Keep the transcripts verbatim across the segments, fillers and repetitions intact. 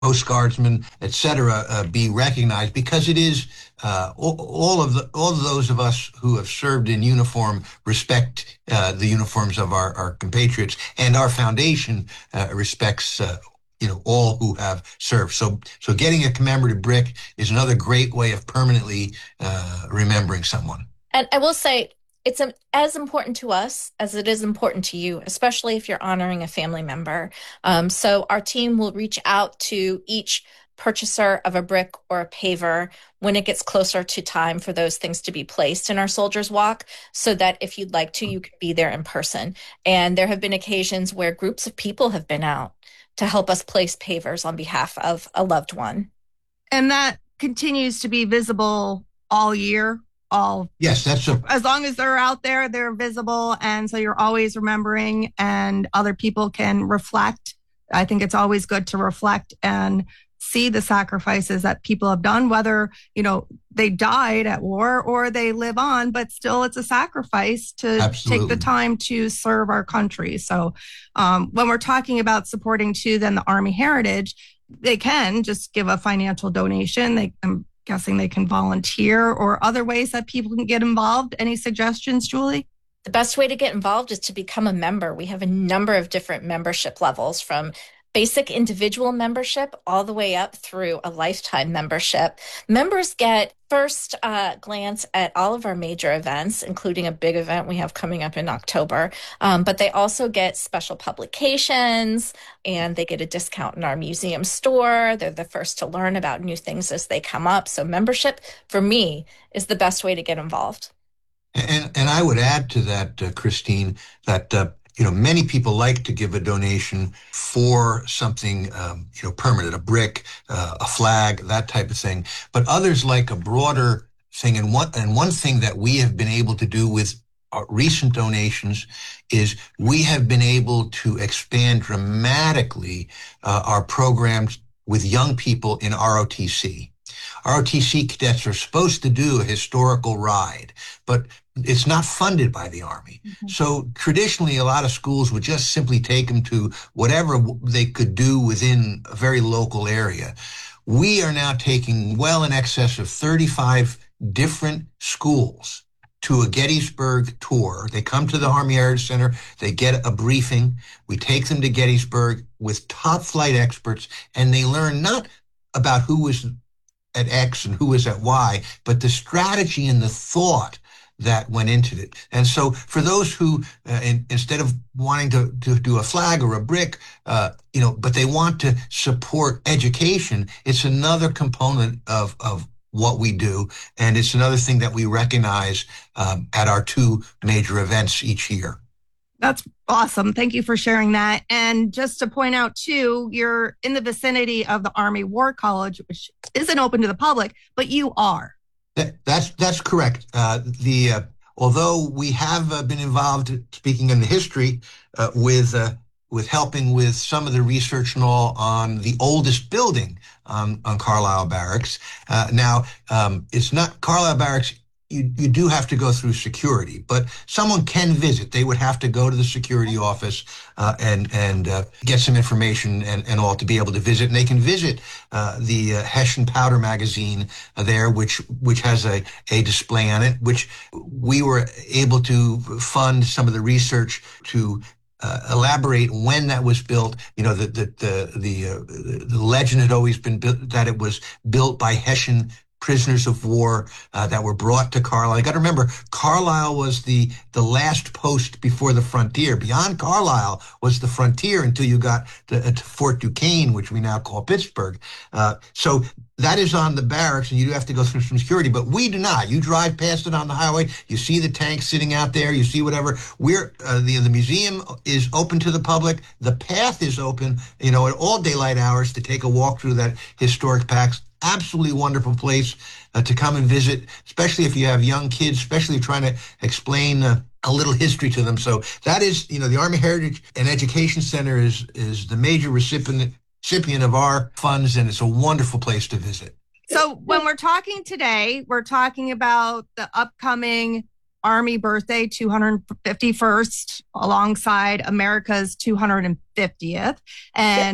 Coast Guardsmen, et cetera, uh, be recognized because it is uh, all, all of the all of those of us who have served in uniform respect uh, the uniforms of our, our compatriots, and our foundation uh, respects uh, you know all who have served. So so getting a commemorative brick is another great way of permanently uh, remembering someone. And I will say it's um, as important to us as it is important to you, especially if you're honoring a family member. Um, so our team will reach out to each purchaser of a brick or a paver when it gets closer to time for those things to be placed in our Soldiers Walk, so that if you'd like to, you can be there in person. And there have been occasions where groups of people have been out to help us place pavers on behalf of a loved one. And that continues to be visible all year, all Yes, that's a as long as they're out there, they're visible. And so you're always remembering, and other people can reflect. I think it's always good to reflect and see the sacrifices that people have done, whether, you know, they died at war or they live on, but still it's a sacrifice to take the absolutely. time to serve our country. So um, when we're talking about supporting too, then the Army Heritage, they can just give a financial donation. They I'm guessing they can volunteer, or other ways that people can get involved. Any suggestions, Julie? The best way to get involved is to become a member. We have a number of different membership levels, from basic individual membership all the way up through a lifetime membership. Members get first uh, glance at all of our major events, including a big event we have coming up in October. Um, but they also get special publications, and they get a discount in our museum store. They're the first to learn about new things as they come up. So membership, for me, is the best way to get involved. And and I would add to that, uh, Christine, that uh, you know many people like to give a donation for something um, you know permanent, a brick, uh, a flag, that type of thing. But others like a broader thing. And one and one thing that we have been able to do with our recent donations is we have been able to expand dramatically uh, our programs with young people in R O T C. R O T C cadets are supposed to do a historical ride, but it's not funded by the Army. Mm-hmm. So traditionally, a lot of schools would just simply take them to whatever they could do within a very local area. We are now taking well in excess of thirty-five different schools to a Gettysburg tour. They come to the Army Heritage Center, they get a briefing. We take them to Gettysburg with top flight experts, and they learn not about who was at X and who was at Y, but the strategy and the thought that went into it. And so for those who, uh, in, instead of wanting to, to do a flag or a brick, uh, you know, but they want to support education, it's another component of, of what we do. And it's another thing that we recognize um, at our two major events each year. That's awesome. Thank you for sharing that. And just to point out too, you're in the vicinity of the Army War College, which isn't open to the public, but you are. That, that's that's correct. Uh, the uh, although we have uh, been involved, speaking in the history, uh, with uh, with helping with some of the research and all on the oldest building on, on Carlisle Barracks. Uh, now, um, it's not Carlisle Barracks. You, you do have to go through security, but someone can visit. They would have to go to the security office uh, and and uh, get some information and, and all to be able to visit. And they can visit uh, the uh, Hessian Powder Magazine uh, there, which which has a, a display on it, which we were able to fund some of the research to Uh, elaborate when that was built. You know, the the the the, uh, the legend had always been built, that it was built by Hessian prisoners of war uh, that were brought to Carlisle. You got to remember, Carlisle was the the last post before the frontier. Beyond Carlisle was the frontier until you got to, uh, to Fort Duquesne, which we now call Pittsburgh. Uh, so that is on the barracks, and you do have to go through some security, but we do not. You drive past it on the highway, you see the tanks sitting out there, you see whatever. We're uh, the the museum is open to the public. The path is open, you know, at all daylight hours to take a walk through that historic packs. Absolutely wonderful place uh, to come and visit, especially if you have young kids, especially trying to explain uh, a little history to them. So that is, you know, the Army Heritage and Education Center is is the major recipient recipient of our funds, and it's a wonderful place to visit. So when we're talking today, we're talking about the upcoming Army birthday, two hundred fifty-first, alongside America's two hundred fiftieth. And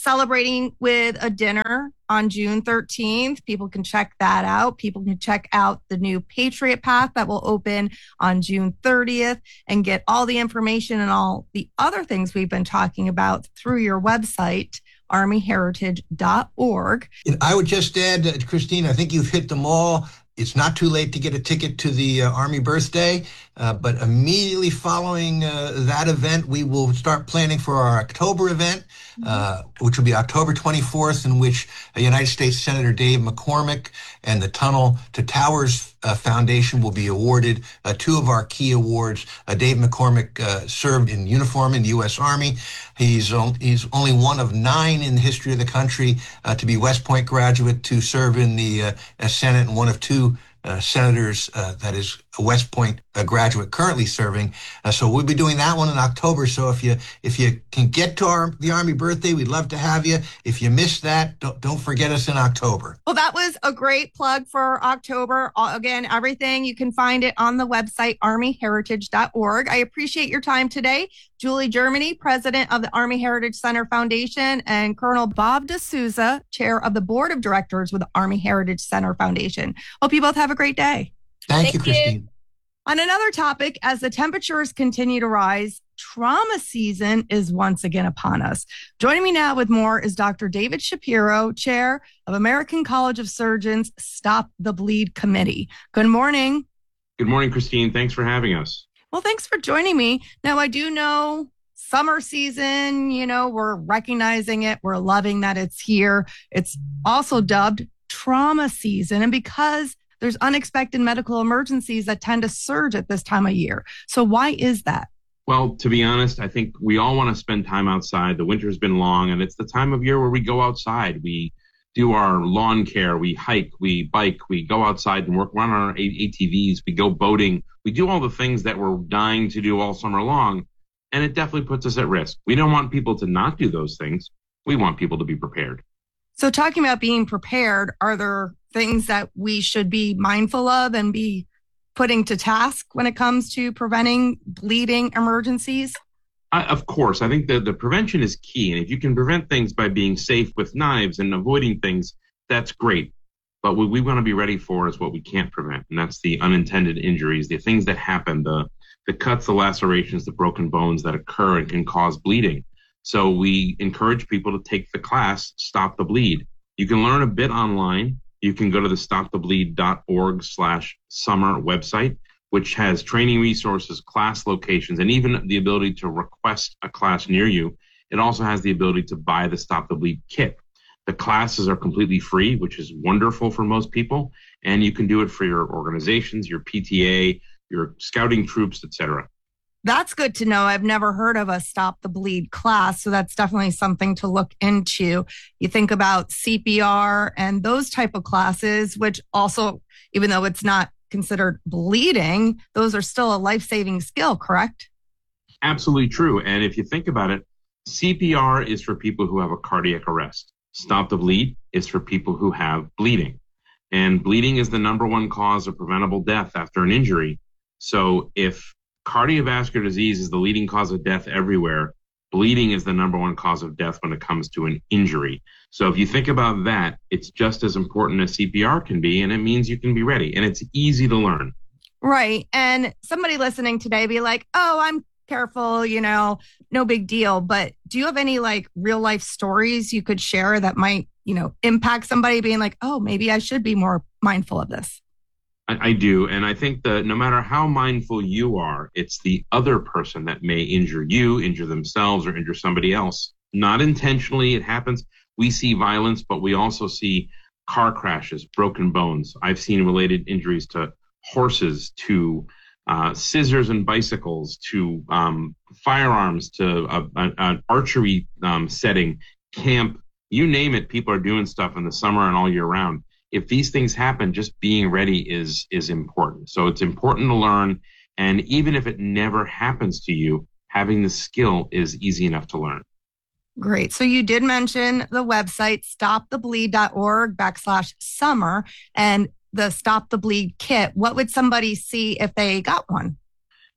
celebrating with a dinner on June thirteenth. People can check that out. People can check out the new Patriot Path that will open on June thirtieth and get all the information and all the other things we've been talking about through your website, army heritage dot org. And I would just add, uh, Christine, I think you've hit them all. It's not too late to get a ticket to the uh, Army birthday, uh, but immediately following uh, that event, we will start planning for our October event, uh, which will be October twenty-fourth, in which uh, United States Senator Dave McCormick and the Tunnel to Towers uh, Foundation will be awarded uh, two of our key awards. Uh, Dave McCormick uh, served in uniform in the U S Army. He's, on, he's only one of nine in the history of the country uh, to be West Point graduate, to serve in the uh, Senate, and one of two uh, senators uh, that is a West Point uh, graduate currently serving. Uh, so we'll be doing that one in October. So if you if you can get to our the Army birthday, we'd love to have you. If you missed that, don't, don't forget us in October. Well, that was a great plug for October. Again, everything, you can find it on the website, army heritage dot org. I appreciate your time today. Julie Germany, president of the Army Heritage Center Foundation, and Colonel Bob D'Souza, chair of the board of directors with the Army Heritage Center Foundation. Hope you both have a great day. Thank, Thank you, Christine. you. On another topic, as the temperatures continue to rise, trauma season is once again upon us. Joining me now with more is Doctor David Shapiro, chair of American College of Surgeons Stop the Bleed Committee. Good morning. Good morning, Christine. Thanks for having us. Well, thanks for joining me. Now, I do know summer season, you know, we're recognizing it. We're loving that it's here. It's also dubbed trauma season. And because there's unexpected medical emergencies that tend to surge at this time of year. So why is that? Well, to be honest, I think we all want to spend time outside. The winter's been long, and it's the time of year where we go outside. We do our lawn care, we hike, we bike, we go outside and work, run our A T Vs, we go boating. We do all the things that we're dying to do all summer long, and it definitely puts us at risk. We don't want people to not do those things. We want people to be prepared. So talking about being prepared, are there things that we should be mindful of and be putting to task when it comes to preventing bleeding emergencies? I, of course, I think that the prevention is key. And if you can prevent things by being safe with knives and avoiding things, that's great. But what we want to be ready for is what we can't prevent. And that's the unintended injuries, the things that happen, the, the cuts, the lacerations, the broken bones that occur and can cause bleeding. So we encourage people to take the class, Stop the Bleed. You can learn a bit online. You can go to the stop the bleed dot org slash summer website, which has training resources, class locations, and even the ability to request a class near you. It also has the ability to buy the Stop the Bleed kit. The classes are completely free, which is wonderful for most people, and you can do it for your organizations, your P T A, your scouting troops, et cetera. That's good to know. I've never heard of a Stop the Bleed class, so that's definitely something to look into. You think about C P R and those type of classes, which also, even though it's not considered bleeding, those are still a life-saving skill, correct? Absolutely true. And if you think about it, C P R is for people who have a cardiac arrest. Stop the Bleed is for people who have bleeding. And bleeding is the number one cause of preventable death after an injury. So if cardiovascular disease is the leading cause of death everywhere, bleeding is the number one cause of death when it comes to an injury. So if you think about that, it's just as important as C P R can be, and it means you can be ready. And it's easy to learn. Right. And somebody listening today be like, oh, I'm careful, you know, no big deal. But do you have any like real life stories you could share that might, you know, impact somebody being like, oh, maybe I should be more mindful of this? I, I do. And I think that no matter how mindful you are, it's the other person that may injure you, injure themselves, or injure somebody else. Not intentionally, it happens. We see violence, but we also see car crashes, broken bones. I've seen related injuries to horses, to uh, scissors and bicycles, to um, firearms, to a, a, an archery um, setting, camp, you name it. People are doing stuff in the summer and all year round. If these things happen, just being ready is is important. So it's important to learn. And even if it never happens to you, having the skill is easy enough to learn. Great. So you did mention the website, stop the bleed dot org backslash summer, and the Stop the Bleed kit. What would somebody see if they got one?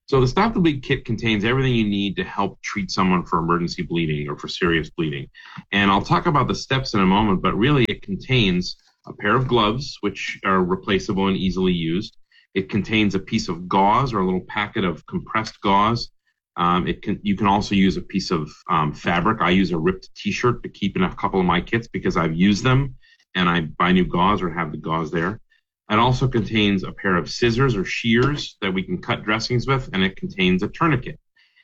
So the Stop the Bleed kit contains everything you need to help treat someone for emergency bleeding or for serious bleeding. And I'll talk about the steps in a moment, but really it contains a pair of gloves, which are replaceable and easily used. It contains a piece of gauze or a little packet of compressed gauze. Um, it can, you can also use a piece of um, fabric. I use a ripped t-shirt to keep in a couple of my kits because I've used them and I buy new gauze or have the gauze there. It also contains a pair of scissors or shears that we can cut dressings with, and it contains a tourniquet.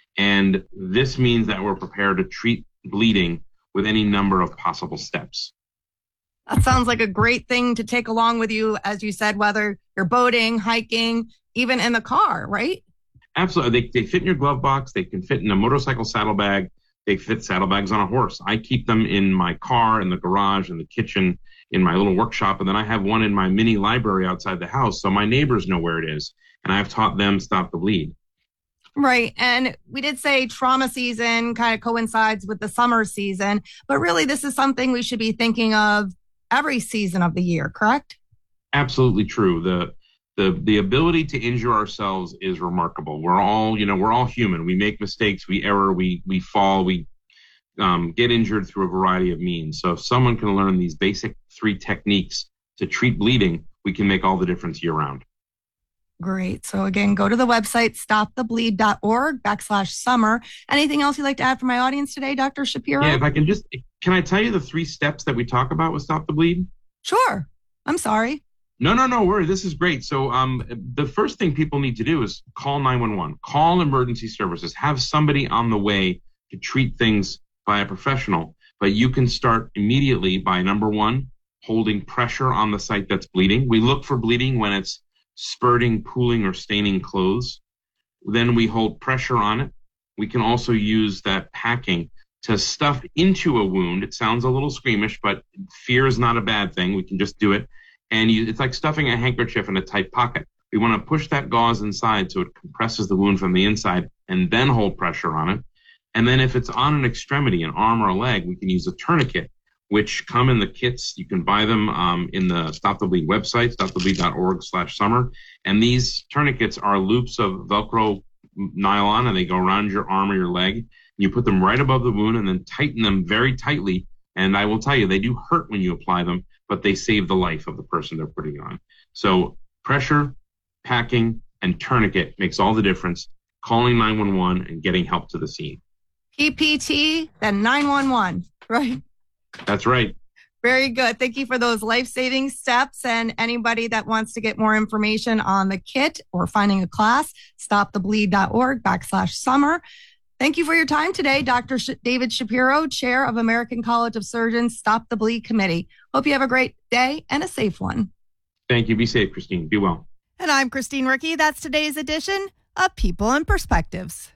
And this means that we're prepared to treat bleeding with any number of possible steps. That sounds like a great thing to take along with you, as you said, whether you're boating, hiking, even in the car, right? Absolutely. They, they fit in your glove box. They can fit in a motorcycle saddlebag. They fit saddlebags on a horse. I keep them in my car, in the garage, in the kitchen, in my little workshop, and then I have one in my mini library outside the house, so my neighbors know where it is, and I've taught them Stop the Bleed. Right, and we did say trauma season kind of coincides with the summer season, but really this is something we should be thinking of every season of the year, correct? Absolutely true. The the the ability to injure ourselves is remarkable. We're all, you know, we're all human. We make mistakes, we error, we we fall, we Um, get injured through a variety of means. So if someone can learn these basic three techniques to treat bleeding, we can make all the difference year round. Great. So again, go to the website, stopthebleed.org backslash summer. Anything else you'd like to add for my audience today, Doctor Shapiro? Yeah, if I can just, can I tell you the three steps that we talk about with Stop the Bleed? Sure. I'm sorry. No, no, no worry. This is great. So um, the first thing people need to do is call nine one one, call emergency services, have somebody on the way to treat things by a professional, but you can start immediately by, number one, holding pressure on the site that's bleeding. We look for bleeding when it's spurting, pooling, or staining clothes. Then we hold pressure on it. We can also use that packing to stuff into a wound. It sounds a little squeamish, but fear is not a bad thing. We can just do it. And you, it's like stuffing a handkerchief in a tight pocket. We want to push that gauze inside so it compresses the wound from the inside and then hold pressure on it. And then if it's on an extremity, an arm or a leg, we can use a tourniquet, which come in the kits. You can buy them um, in the Stop the Bleed website, stopthebleed.org slash summer. And these tourniquets are loops of Velcro nylon, and they go around your arm or your leg. You put them right above the wound and then tighten them very tightly. And I will tell you, they do hurt when you apply them, but they save the life of the person they're putting on. So pressure, packing, and tourniquet makes all the difference. Calling nine one one and getting help to the scene. P P T, then nine one one, right? That's right. Very good. Thank you for those life-saving steps. And anybody that wants to get more information on the kit or finding a class, stopthebleed.org backslash summer. Thank you for your time today, Doctor Sh- David Shapiro, Chair of American College of Surgeons Stop the Bleed Committee. Hope you have a great day and a safe one. Thank you. Be safe, Christine. Be well. And I'm Christine Ricky. That's today's edition of People and Perspectives.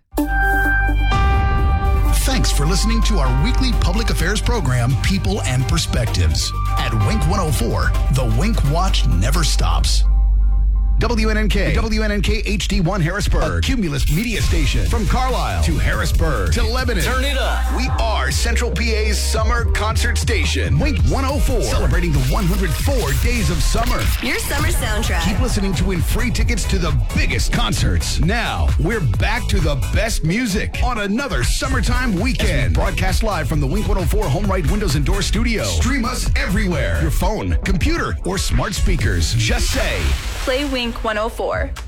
Thanks for listening to our weekly public affairs program, People and Perspectives. At Wink one oh four, the Wink Watch never stops. W N N K, W N N K H D one Harrisburg, a Cumulus media station. From Carlisle to Harrisburg to Lebanon. Turn it up. We are Central P A's summer concert station. Wink one oh four, celebrating the one hundred four days of summer. Your summer soundtrack. Keep listening to win free tickets to the biggest concerts. Now, we're back to the best music on another summertime weekend. Broadcast live from the Wink one oh four Home Right Windows and Door studio. Stream us everywhere. Your phone, computer, or smart speakers. Just say, Play Wink one oh four.